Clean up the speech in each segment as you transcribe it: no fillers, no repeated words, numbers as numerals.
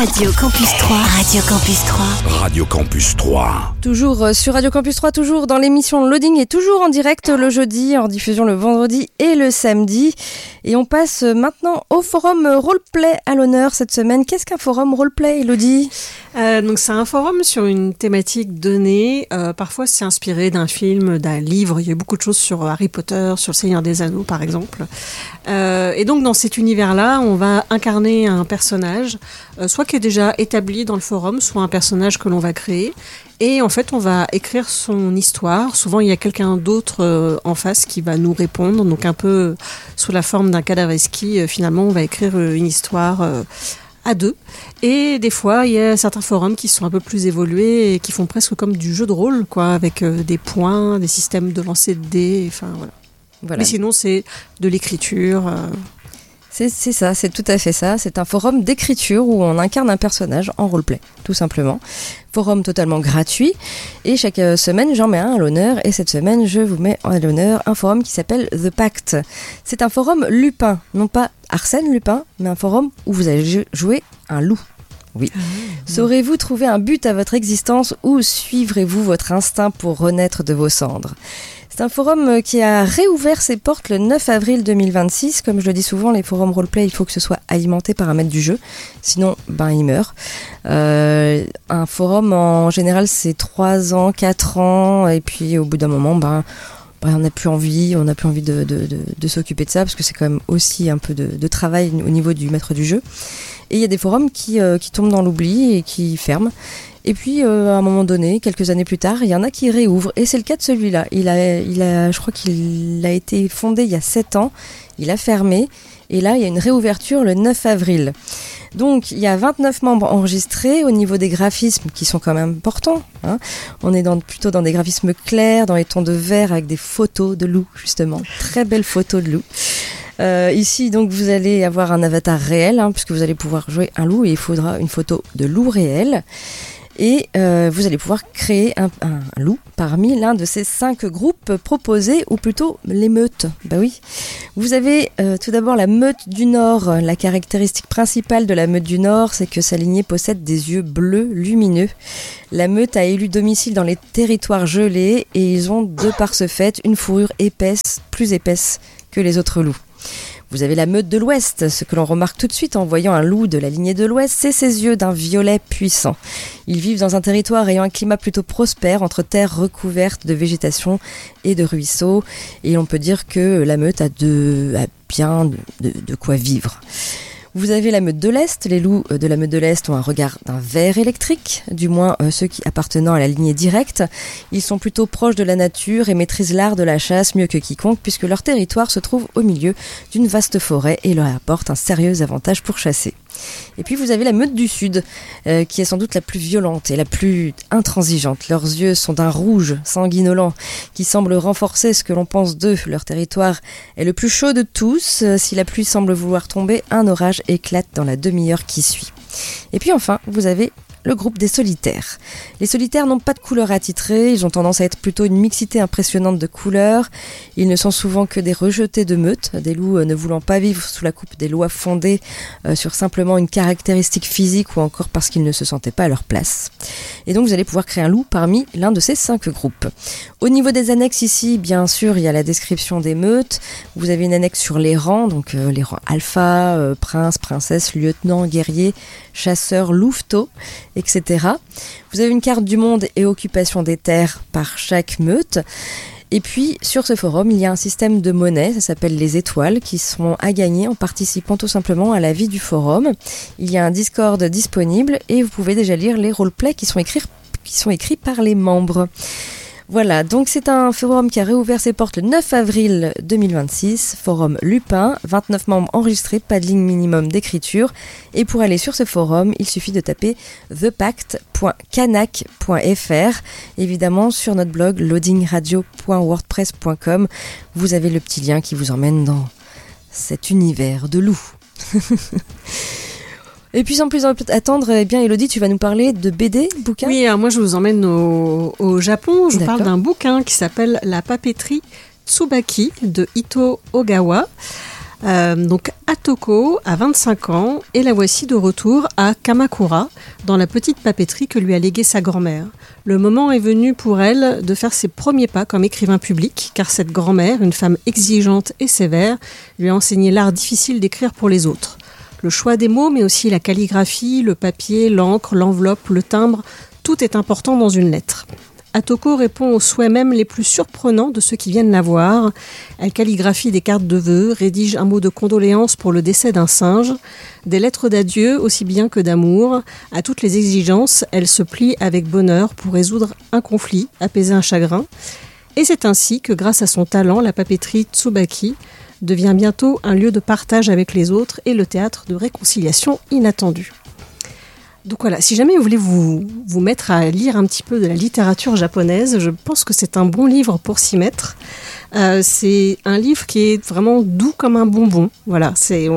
Radio Campus 3. Radio Campus 3. Radio Campus 3. Toujours sur Radio Campus 3, toujours dans l'émission Loading et toujours en direct le jeudi, en diffusion le vendredi et le samedi. Et on passe maintenant au forum Roleplay à l'honneur cette semaine. Qu'est-ce qu'un forum Roleplay, Elodie ? Donc c'est un forum sur une thématique donnée. Parfois c'est inspiré d'un film, d'un livre. Il y a eu beaucoup de choses sur Harry Potter, sur le Seigneur des Anneaux par exemple. Et donc dans cet univers-là, on va incarner un personnage, soit qui est déjà établi dans le forum, soit un personnage que l'on va créer. Et en fait, on va écrire son histoire. Souvent, il y a quelqu'un d'autre en face qui va nous répondre. Donc un peu sous la forme d'un cadavre exquis, finalement, on va écrire une histoire à deux. Et des fois, il y a certains forums qui sont un peu plus évolués et qui font presque comme du jeu de rôle, quoi, avec des points, des systèmes de lancer de dés, enfin voilà. Mais sinon, c'est de l'écriture. C'est ça, c'est tout à fait ça. C'est un forum d'écriture où on incarne un personnage en roleplay, tout simplement. Forum totalement gratuit. Et chaque semaine, j'en mets un à l'honneur. Et cette semaine, je vous mets à l'honneur un forum qui s'appelle The Pact. C'est un forum Lupin. Non pas Arsène Lupin, mais un forum où vous allez jouer un loup. Oui. Saurez-vous trouver un but à votre existence ou suivrez-vous votre instinct pour renaître de vos cendres ? C'est un forum qui a réouvert ses portes le 9 avril 2026. Comme je le dis souvent, les forums roleplay, il faut que ce soit alimenté par un maître du jeu. Sinon, il meurt. Un forum, en général, c'est 3 ans, 4 ans. Et puis, au bout d'un moment, on n'a plus envie. On n'a plus envie de s'occuper de ça parce que c'est quand même aussi un peu de travail au niveau du maître du jeu. Et il y a des forums qui tombent dans l'oubli et qui ferment. Et puis, à un moment donné, quelques années plus tard, il y en a qui réouvrent. Et c'est le cas de celui-là. Je crois qu'il a été fondé il y a 7 ans. Il a fermé. Et là, il y a une réouverture le 9 avril. Donc, il y a 29 membres enregistrés au niveau des graphismes qui sont quand même importants. Hein. On est plutôt dans des graphismes clairs, dans les tons de vert, avec des photos de loups, justement. Très belles photos de loups. Ici, donc, vous allez avoir un avatar réel, puisque vous allez pouvoir jouer un loup et il faudra une photo de loup réel. Et vous allez pouvoir créer un loup parmi l'un de ces 5 groupes proposés, ou plutôt les meutes. Oui. Vous avez tout d'abord la meute du Nord. La caractéristique principale de la meute du Nord, c'est que sa lignée possède des yeux bleus lumineux. La meute a élu domicile dans les territoires gelés et ils ont, de par ce fait, une fourrure épaisse, plus épaisse que les autres loups. Vous avez la meute de l'Ouest. Ce que l'on remarque tout de suite en voyant un loup de la lignée de l'Ouest, c'est ses yeux d'un violet puissant. Ils vivent dans un territoire ayant un climat plutôt prospère, entre terres recouvertes de végétation et de ruisseaux. Et on peut dire que la meute a bien de quoi vivre. Vous avez la meute de l'Est. Les loups de la meute de l'Est ont un regard d'un vert électrique, du moins ceux qui appartenant à la lignée directe. Ils sont plutôt proches de la nature et maîtrisent l'art de la chasse mieux que quiconque puisque leur territoire se trouve au milieu d'une vaste forêt et leur apporte un sérieux avantage pour chasser. Et puis vous avez la meute du Sud, qui est sans doute la plus violente et la plus intransigeante. Leurs yeux sont d'un rouge sanguinolent qui semble renforcer ce que l'on pense d'eux. Leur territoire est le plus chaud de tous. Si la pluie semble vouloir tomber, un orage éclate dans la demi-heure qui suit. Et puis enfin, vous avez le groupe des solitaires. Les solitaires n'ont pas de couleur attitrée, ils ont tendance à être plutôt une mixité impressionnante de couleurs. Ils ne sont souvent que des rejetés de meute, des loups ne voulant pas vivre sous la coupe des lois fondées sur simplement une caractéristique physique ou encore parce qu'ils ne se sentaient pas à leur place. Et donc vous allez pouvoir créer un loup parmi l'un de ces 5 groupes. Au niveau des annexes ici, bien sûr, il y a la description des meutes. Vous avez une annexe sur les rangs, donc les rangs alpha, prince, princesse, lieutenant, guerrier, chasseur, louveteau, etc. Vous avez une carte du monde et occupation des terres par chaque meute. Et puis, sur ce forum, il y a un système de monnaie, ça s'appelle les étoiles, qui seront à gagner en participant tout simplement à la vie du forum. Il y a un Discord disponible et vous pouvez déjà lire les roleplays qui sont écrits par les membres. Voilà, donc c'est un forum qui a réouvert ses portes le 9 avril 2026, forum Lupin, 29 membres enregistrés, pas de ligne minimum d'écriture. Et pour aller sur ce forum, il suffit de taper thepact.canac.fr. Évidemment, sur notre blog loadingradio.wordpress.com, vous avez le petit lien qui vous emmène dans cet univers de loups. Et puis sans plus attendre, Elodie, tu vas nous parler de BD, bouquin ? Oui, alors moi je vous emmène au Japon. Je vous parle d'un bouquin qui s'appelle La papeterie Tsubaki de Ito Ogawa. Donc Atoko a 25 ans et la voici de retour à Kamakura, dans la petite papeterie que lui a léguée sa grand-mère. Le moment est venu pour elle de faire ses premiers pas comme écrivain public, car cette grand-mère, une femme exigeante et sévère, lui a enseigné l'art difficile d'écrire pour les autres. Le choix des mots, mais aussi la calligraphie, le papier, l'encre, l'enveloppe, le timbre, tout est important dans une lettre. Atoko répond aux souhaits même les plus surprenants de ceux qui viennent la voir. Elle calligraphie des cartes de vœux, rédige un mot de condoléance pour le décès d'un singe, des lettres d'adieu aussi bien que d'amour. À toutes les exigences, elle se plie avec bonheur pour résoudre un conflit, apaiser un chagrin. Et c'est ainsi que grâce à son talent, la papeterie Tsubaki devient bientôt un lieu de partage avec les autres et le théâtre de réconciliation inattendue. Donc voilà, si jamais vous voulez vous mettre à lire un petit peu de la littérature japonaise, je pense que c'est un bon livre pour s'y mettre. C'est un livre qui est vraiment doux comme un bonbon. Voilà,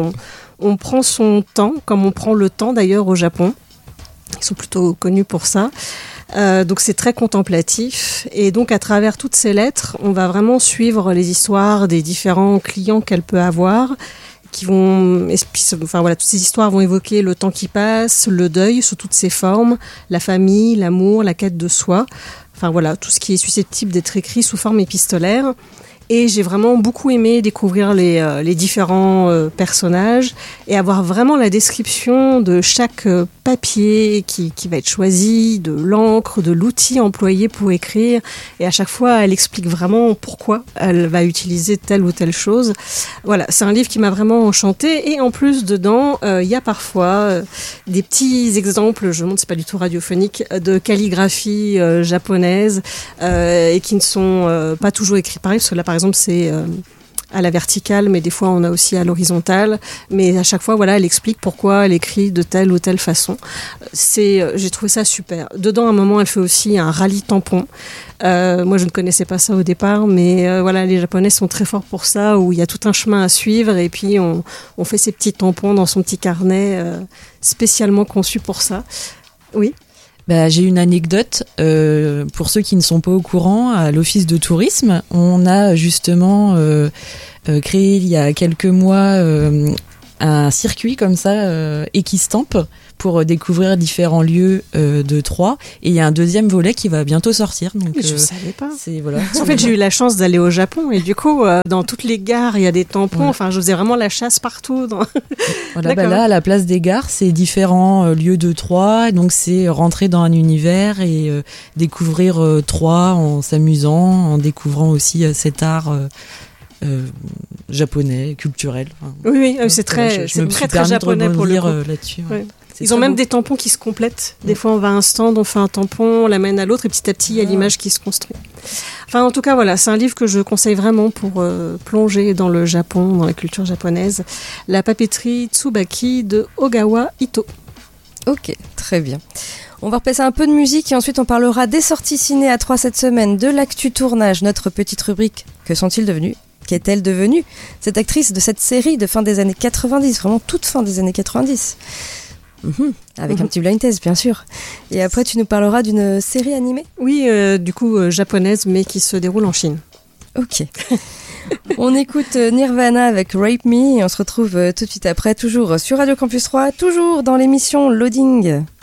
on prend son temps, comme on prend le temps d'ailleurs au Japon. Ils sont plutôt connus pour ça. Donc c'est très contemplatif. Et donc à travers toutes ces lettres, on va vraiment suivre les histoires des différents clients qu'elle peut avoir, qui vont, enfin voilà, toutes ces histoires vont évoquer le temps qui passe, le deuil sous toutes ses formes, la famille, l'amour, la quête de soi. Enfin voilà, tout ce qui est susceptible d'être écrit sous forme épistolaire. Et j'ai vraiment beaucoup aimé découvrir les différents personnages et avoir vraiment la description de chaque papier qui va être choisi, de l'encre, de l'outil employé pour écrire. Et à chaque fois, elle explique vraiment pourquoi elle va utiliser telle ou telle chose. Voilà, c'est un livre qui m'a vraiment enchantée. Et en plus, dedans, il y a parfois des petits exemples, je montre, c'est pas du tout radiophonique, de calligraphie japonaise et qui ne sont pas toujours écrits pareil, parce que là, par exemple, c'est à la verticale, mais des fois on a aussi à l'horizontale. Mais à chaque fois, voilà, elle explique pourquoi elle écrit de telle ou telle façon. J'ai trouvé ça super. Dedans, à un moment, elle fait aussi un rallye tampon. Moi, je ne connaissais pas ça au départ, mais voilà, les Japonais sont très forts pour ça, où il y a tout un chemin à suivre, et puis on fait ses petits tampons dans son petit carnet spécialement conçu pour ça. Oui. J'ai une anecdote. Pour ceux qui ne sont pas au courant, à l'office de tourisme, on a justement créé il y a quelques mois un circuit comme ça, Equistamp, pour découvrir différents lieux de Troyes. Et il y a un deuxième volet qui va bientôt sortir. Donc, mais je savais pas. Voilà. En fait, j'ai eu la chance d'aller au Japon et du coup, dans toutes les gares, il y a des tampons. Ouais. Enfin, je faisais vraiment la chasse partout. Voilà, là, à la place des gares, c'est différents lieux de Troyes. Donc, c'est rentrer dans un univers et découvrir Troyes en s'amusant, en découvrant aussi cet art japonais, culturel. Enfin, oui, c'est très japonais pour le coup. Là-dessus. Ouais. Ils ont même beau. Des tampons qui se complètent. Des fois, on va à un stand, on fait un tampon, on l'amène à l'autre, et petit à petit, il y a l'image qui se construit. Enfin, en tout cas, voilà, c'est un livre que je conseille vraiment pour plonger dans le Japon, dans la culture japonaise. La papeterie Tsubaki de Ogawa Ito. Ok, très bien. On va repasser un peu de musique et ensuite on parlera des sorties ciné à 3 cette semaine, de l'actu tournage, notre petite rubrique « Que sont-ils devenus ?» Qu'est-elle devenue, cette actrice de cette série de fin des années 90, vraiment toute fin des années 90 ? Avec un petit blind test, bien sûr. Et après, tu nous parleras d'une série animée ? Oui, du coup, japonaise, mais qui se déroule en Chine. Ok. On écoute Nirvana avec Rape Me et on se retrouve tout de suite après, toujours sur Radio Campus 3, toujours dans l'émission Loading.